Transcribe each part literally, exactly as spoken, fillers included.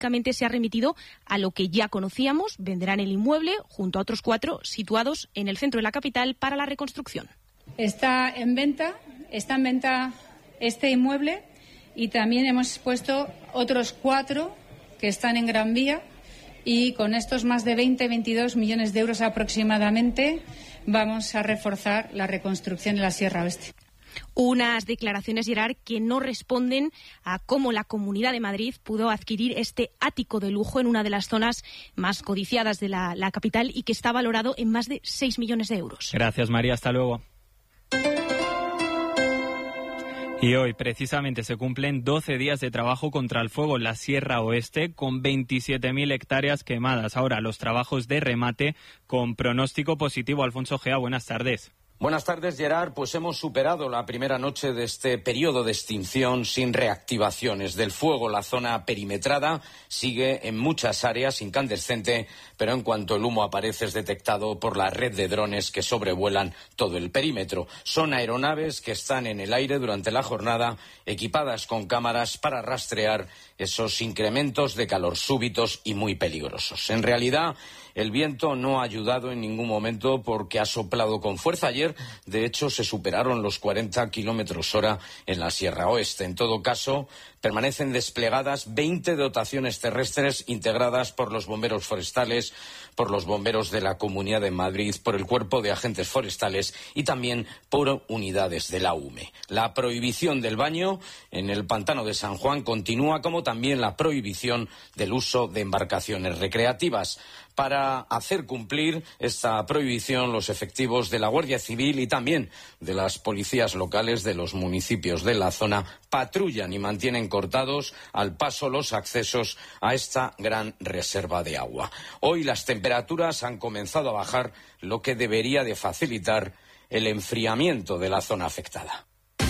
únicamente se ha remitido a lo que ya conocíamos. Venderán el inmueble junto a otros cuatro situados en el centro de la capital para la reconstrucción. Está en venta, está en venta este inmueble y también hemos puesto otros cuatro que están en Gran Vía y con estos más de veinte, veintidós millones de euros aproximadamente vamos a reforzar la reconstrucción de la Sierra Oeste. Unas declaraciones, Gerard, que no responden a cómo la Comunidad de Madrid pudo adquirir este ático de lujo en una de las zonas más codiciadas de la, la capital y que está valorado en más de seis millones de euros. Gracias, María. Hasta luego. Y hoy, precisamente, se cumplen doce días de trabajo contra el fuego en la Sierra Oeste, con veintisiete mil hectáreas quemadas. Ahora, los trabajos de remate con pronóstico positivo. Alfonso Gea, buenas tardes. Buenas tardes, Gerard. Pues hemos superado la primera noche de este periodo de extinción sin reactivaciones del fuego. La zona perimetrada sigue en muchas áreas incandescente, pero en cuanto el humo aparece es detectado por la red de drones que sobrevuelan todo el perímetro. Son aeronaves que están en el aire durante la jornada, equipadas con cámaras para rastrear esos incrementos de calor súbitos y muy peligrosos. En realidad, el viento no ha ayudado en ningún momento porque ha soplado con fuerza. Ayer, de hecho, se superaron los cuarenta kilómetros hora en la Sierra Oeste. En todo caso, permanecen desplegadas veinte dotaciones terrestres integradas por los bomberos forestales, por los bomberos de la Comunidad de Madrid, por el Cuerpo de Agentes Forestales y también por unidades de la U M E. La prohibición del baño en el pantano de San Juan continúa, como también la prohibición del uso de embarcaciones recreativas. Para hacer cumplir esta prohibición, los efectivos de la Guardia Civil y también de las policías locales de los municipios de la zona patrullan y mantienen cortados al paso los accesos a esta gran reserva de agua. Hoy las temperaturas han comenzado a bajar, lo que debería de facilitar el enfriamiento de la zona afectada.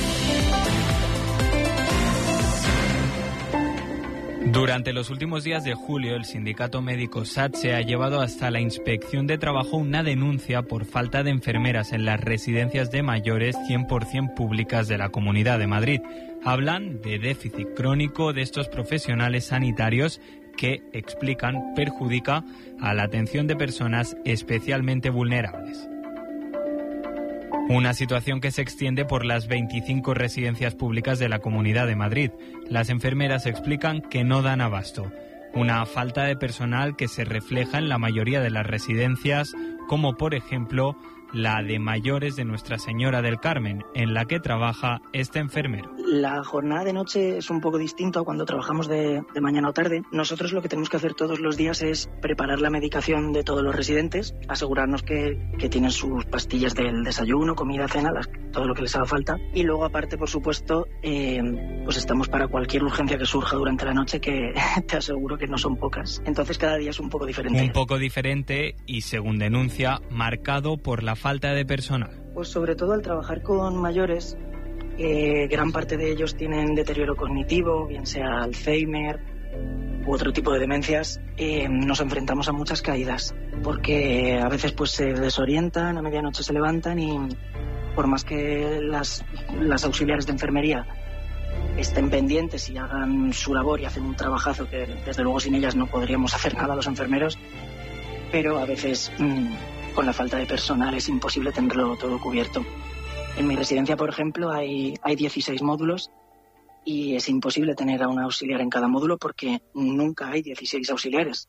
Durante los últimos días de julio, el sindicato médico SATSE ha llevado hasta la Inspección de Trabajo una denuncia por falta de enfermeras en las residencias de mayores cien por ciento públicas de la Comunidad de Madrid. Hablan de déficit crónico de estos profesionales sanitarios que, explican, perjudica a la atención de personas especialmente vulnerables. Una situación que se extiende por las veinticinco residencias públicas de la Comunidad de Madrid. Las enfermeras explican que no dan abasto. Una falta de personal que se refleja en la mayoría de las residencias, como por ejemplo la de mayores de Nuestra Señora del Carmen, en la que trabaja este enfermero. La jornada de noche es un poco distinto a cuando trabajamos de, de mañana o tarde. Nosotros lo que tenemos que hacer todos los días es preparar la medicación de todos los residentes, asegurarnos que, que tienen sus pastillas del desayuno, comida, cena, las, todo lo que les haga falta. Y luego, aparte, por supuesto, eh, pues estamos para cualquier urgencia que surja durante la noche, que te aseguro que no son pocas. Entonces cada día es un poco diferente. Un poco diferente y, según denuncia, marcado por la falta de personal. Pues sobre todo al trabajar con mayores, eh, gran parte de ellos tienen deterioro cognitivo, bien sea Alzheimer u otro tipo de demencias, eh, nos enfrentamos a muchas caídas, porque a veces pues se desorientan, a medianoche se levantan y por más que las, las auxiliares de enfermería estén pendientes y hagan su labor y hacen un trabajazo que desde luego sin ellas no podríamos hacer nada los enfermeros, pero a veces mmm, con la falta de personal es imposible tenerlo todo cubierto. En mi residencia, por ejemplo, hay, hay dieciséis módulos y es imposible tener a un auxiliar en cada módulo porque nunca hay dieciséis auxiliares.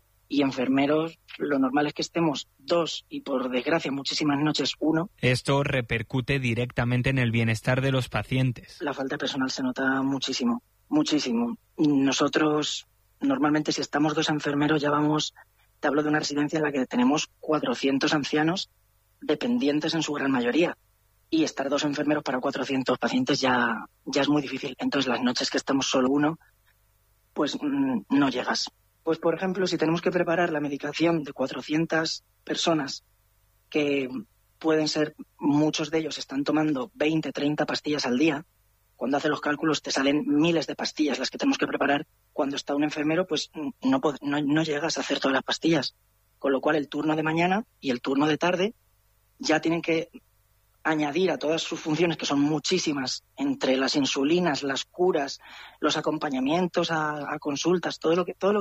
Y enfermeros, lo normal es que estemos dos y, por desgracia, muchísimas noches uno. Esto repercute directamente en el bienestar de los pacientes. La falta de personal se nota muchísimo, muchísimo. Nosotros, normalmente, si estamos dos enfermeros, ya vamos... Te hablo de una residencia en la que tenemos cuatrocientos ancianos dependientes en su gran mayoría. Y estar dos enfermeros para cuatrocientos pacientes ya, ya es muy difícil. Entonces, las noches que estamos solo uno, pues mmm, no llegas. Pues, por ejemplo, si tenemos que preparar la medicación de cuatrocientas personas, que pueden ser, muchos de ellos están tomando veinte, treinta pastillas al día, cuando haces los cálculos te salen miles de pastillas las que tenemos que preparar. Cuando está un enfermero, pues no, no, no llegas a hacer todas las pastillas. Con lo cual, el turno de mañana y el turno de tarde ya tienen que añadir a todas sus funciones, que son muchísimas, entre las insulinas, las curas, los acompañamientos a, a consultas, todo lo que todo lo